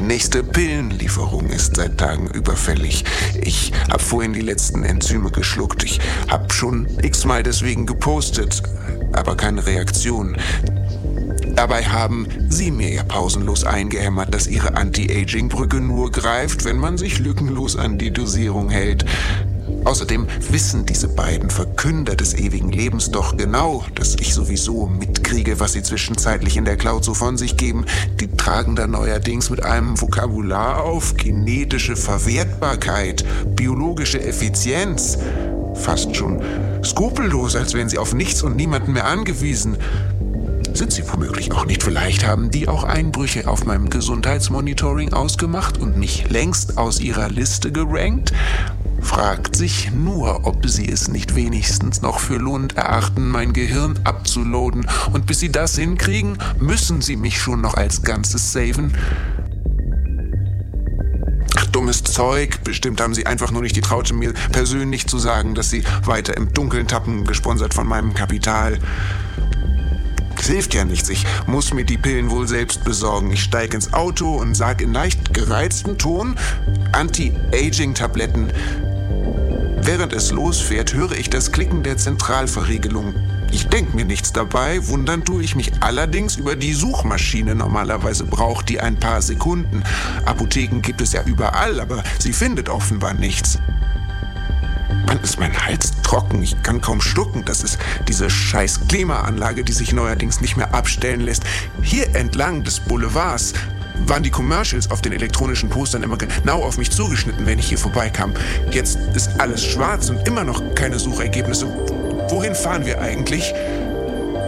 nächste Pillenlieferung ist seit Tagen überfällig. Ich habe vorhin die letzten Enzyme geschluckt. Ich habe schon x-mal deswegen gepostet, aber keine Reaktion. Dabei haben Sie mir ja pausenlos eingehämmert, dass Ihre Anti-Aging-Brücke nur greift, wenn man sich lückenlos an die Dosierung hält. Außerdem wissen diese beiden Verkünder des ewigen Lebens doch genau, dass ich sowieso mitkriege, was sie zwischenzeitlich in der Cloud so von sich geben. Die tragen da neuerdings mit einem Vokabular auf: genetische Verwertbarkeit, biologische Effizienz. Fast schon skrupellos, als wären sie auf nichts und niemanden mehr angewiesen. Sind sie womöglich auch nicht? Vielleicht haben die auch Einbrüche auf meinem Gesundheitsmonitoring ausgemacht und mich längst aus ihrer Liste gerankt? Fragt sich nur, ob sie es nicht wenigstens noch für lohnend erachten, mein Gehirn abzuloaden. Und bis sie das hinkriegen, müssen sie mich schon noch als Ganzes saven. Ach, dummes Zeug. Bestimmt haben sie einfach nur nicht die Traute, mir persönlich zu sagen, dass sie weiter im Dunkeln tappen, gesponsert von meinem Kapital. Das hilft ja nichts. Ich muss mir die Pillen wohl selbst besorgen. Ich steige ins Auto und sage in leicht gereiztem Ton: Anti-Aging-Tabletten. Während es losfährt, höre ich das Klicken der Zentralverriegelung. Ich denke mir nichts dabei, wundern tue ich mich allerdings über die Suchmaschine normalerweise braucht die ein paar Sekunden. Apotheken gibt es ja überall, aber sie findet offenbar nichts. Mann, ist mein Hals trocken, ich kann kaum schlucken. Das ist diese scheiß Klimaanlage, die sich neuerdings nicht mehr abstellen lässt. Hier entlang des Boulevards waren die Commercials auf den elektronischen Postern immer genau auf mich zugeschnitten, wenn ich hier vorbeikam. Jetzt ist alles schwarz und immer noch keine Suchergebnisse. Wohin fahren wir eigentlich?